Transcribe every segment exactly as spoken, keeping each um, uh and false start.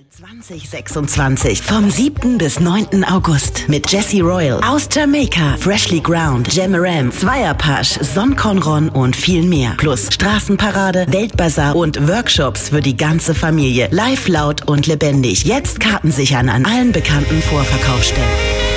zwanzig sechsundzwanzig vom siebten bis neunten August mit Jessie Royal aus Jamaika, Freshly Ground, Jamaram, Zweierpasch, Sonkonron und viel mehr. Plus Straßenparade, Weltbazar und Workshops für die ganze Familie. Live, laut und lebendig. Jetzt Karten sichern an allen bekannten Vorverkaufsstellen.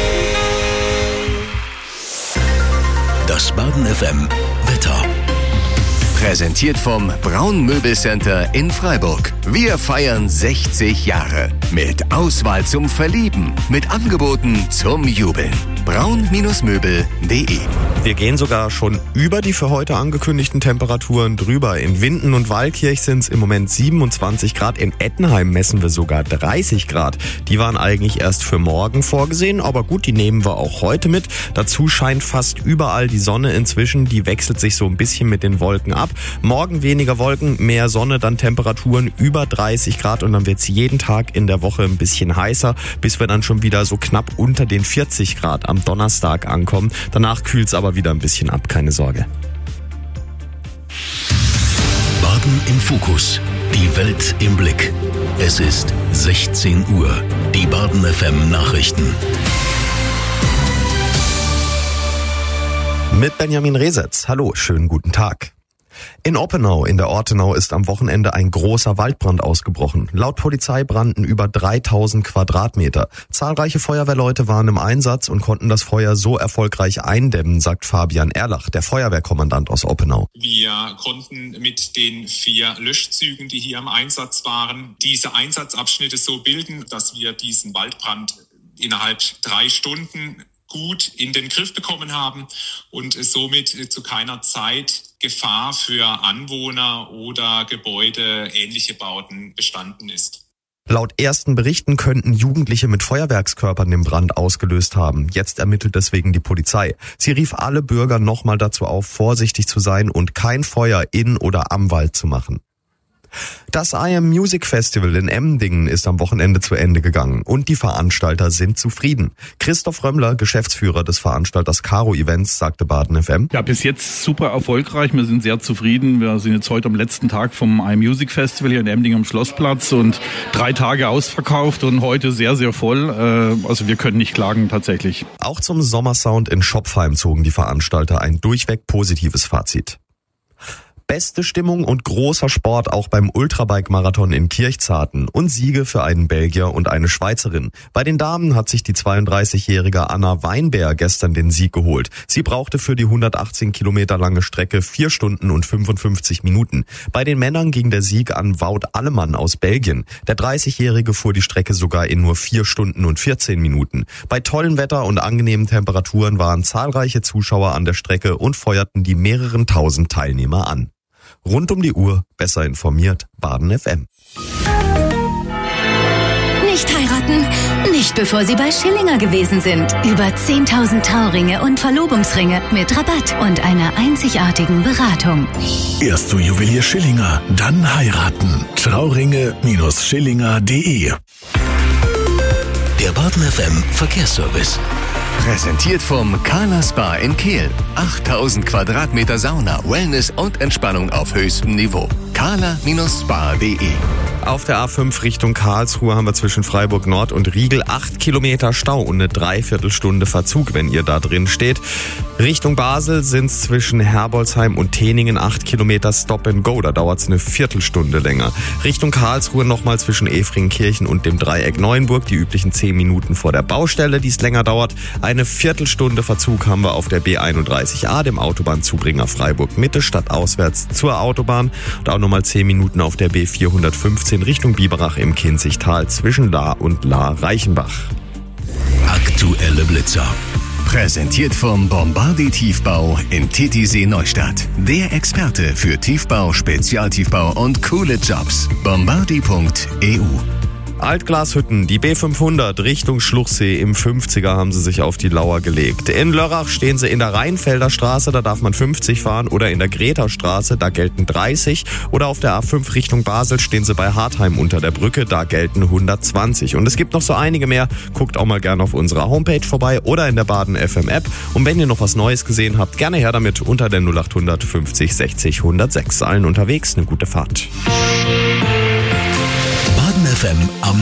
Das Baden F M Wetter. Präsentiert vom Braun Möbelcenter in Freiburg. Wir feiern sechzig Jahre. Mit Auswahl zum Verlieben. Mit Angeboten zum Jubeln. braun Möbel punkt de. Wir gehen sogar schon über die für heute angekündigten Temperaturen drüber. In Winden und Waldkirch sind es im Moment siebenundzwanzig Grad. In Ettenheim messen wir sogar dreißig Grad. Die waren eigentlich erst für morgen vorgesehen, aber gut, die nehmen wir auch heute mit. Dazu scheint fast überall die Sonne inzwischen. Die wechselt sich so ein bisschen mit den Wolken ab. Morgen weniger Wolken, mehr Sonne, dann Temperaturen über dreißig Grad und dann wird es jeden Tag in der Woche ein bisschen heißer, bis wir dann schon wieder so knapp unter den vierzig Grad am Donnerstag ankommen. Danach kühlt es aber wieder ein bisschen ab, keine Sorge. Baden im Fokus. Die Welt im Blick. Es ist sechzehn Uhr. Die Baden F M Nachrichten. Mit Benjamin Resetz. Hallo, schönen guten Tag. In Oppenau in der Ortenau ist am Wochenende ein großer Waldbrand ausgebrochen. Laut Polizei brannten über dreitausend Quadratmeter. Zahlreiche Feuerwehrleute waren im Einsatz und konnten das Feuer so erfolgreich eindämmen, sagt Fabian Erlach, der Feuerwehrkommandant aus Oppenau. Wir konnten mit den vier Löschzügen, die hier im Einsatz waren, diese Einsatzabschnitte so bilden, dass wir diesen Waldbrand innerhalb drei Stunden gut in den Griff bekommen haben und somit zu keiner Zeit Gefahr für Anwohner oder Gebäude, ähnliche Bauten bestanden ist. Laut ersten Berichten könnten Jugendliche mit Feuerwerkskörpern den Brand ausgelöst haben. Jetzt ermittelt deswegen die Polizei. Sie rief alle Bürger nochmal dazu auf, vorsichtig zu sein und kein Feuer in oder am Wald zu machen. Das I Am Music Festival in Emmendingen ist am Wochenende zu Ende gegangen und die Veranstalter sind zufrieden. Christoph Römmler, Geschäftsführer des Veranstalters Caro Events, sagte Baden F M. Ja, bis jetzt super erfolgreich. Wir sind sehr zufrieden. Wir sind jetzt heute am letzten Tag vom I Am Music Festival hier in Emmendingen am Schlossplatz und drei Tage ausverkauft und heute sehr, sehr voll. Also wir können nicht klagen tatsächlich. Auch zum Sommersound in Schopfheim zogen die Veranstalter ein durchweg positives Fazit. Beste Stimmung und großer Sport auch beim Ultrabike-Marathon in Kirchzarten und Siege für einen Belgier und eine Schweizerin. Bei den Damen hat sich die zweiunddreißigjährige Anna Weinberg gestern den Sieg geholt. Sie brauchte für die hundertachtzehn Kilometer lange Strecke vier Stunden und fünfundfünfzig Minuten. Bei den Männern ging der Sieg an Wout Allemann aus Belgien. Der dreißigjährige fuhr die Strecke sogar in nur vier Stunden und vierzehn Minuten. Bei tollem Wetter und angenehmen Temperaturen waren zahlreiche Zuschauer an der Strecke und feuerten die mehreren tausend Teilnehmer an. Rund um die Uhr, besser informiert, Baden F M. Nicht heiraten, nicht bevor Sie bei Schillinger gewesen sind. Über zehntausend Trauringe und Verlobungsringe mit Rabatt und einer einzigartigen Beratung. Erst zu Juwelier Schillinger, dann heiraten. Trauringe Schillinger punkt de. Der Baden F M Verkehrsservice. Präsentiert vom Carla Spa in Kehl. achttausend Quadratmeter Sauna, Wellness und Entspannung auf höchstem Niveau. carla Spa punkt de. Auf der A fünf Richtung Karlsruhe haben wir zwischen Freiburg Nord und Riegel acht Kilometer Stau und eine Dreiviertelstunde Verzug, wenn ihr da drin steht. Richtung Basel sind es zwischen Herbolzheim und Teningen acht Kilometer Stop and Go, da dauert es eine Viertelstunde länger. Richtung Karlsruhe nochmal zwischen Efringkirchen und dem Dreieck Neuenburg, die üblichen zehn Minuten vor der Baustelle, die es länger dauert. Eine Viertelstunde Verzug haben wir auf der B einunddreißig A, dem Autobahnzubringer Freiburg Mitte, stadtauswärts zur Autobahn. Und auch nochmal zehn Minuten auf der B vierhundertfünfzehn Richtung Biberach im Kinzigtal zwischen La und La-Reichenbach. Aktuelle Blitzer. Präsentiert vom Bombardier Tiefbau in Titisee Neustadt. Der Experte für Tiefbau, Spezialtiefbau und coole Jobs. bombardier punkt e u. Altglashütten, die B fünfhundert Richtung Schluchsee im fünfziger haben sie sich auf die Lauer gelegt. In Lörrach stehen sie in der Rheinfelder Straße, da darf man fünfzig fahren, oder in der Greta Straße, da gelten dreißig. Oder auf der A fünf Richtung Basel stehen sie bei Hartheim unter der Brücke, da gelten hundertzwanzig. Und es gibt noch so einige mehr, guckt auch mal gerne auf unserer Homepage vorbei oder in der Baden F M App. Und wenn ihr noch was Neues gesehen habt, gerne her damit unter der null acht hundert fünfzig sechzig hundertsechs. Allen unterwegs eine gute Fahrt. Baden F M am